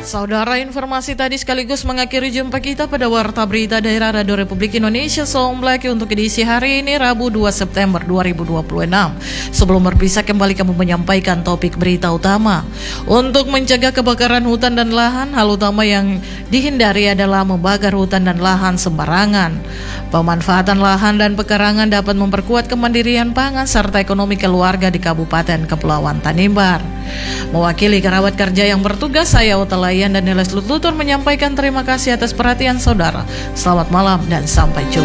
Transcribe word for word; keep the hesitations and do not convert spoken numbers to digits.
Saudara, informasi tadi sekaligus mengakhiri jumpa kita pada Warta Berita Daerah Radio Republik Indonesia Song Blaki untuk edisi hari ini Rabu dua September dua ribu dua puluh enam. Sebelum berpisah kembali kami menyampaikan topik berita utama. Untuk mencegah kebakaran hutan dan lahan, hal utama yang dihindari adalah membakar hutan dan lahan sembarangan. Pemanfaatan lahan dan pekarangan dapat memperkuat kemandirian pangan serta ekonomi keluarga di Kabupaten Kepulauan Tanimbar. Mewakili kerabat kerja yang bertugas, saya Utalayan dan Niles Lututur menyampaikan terima kasih atas perhatian saudara. Selamat malam dan sampai jumpa.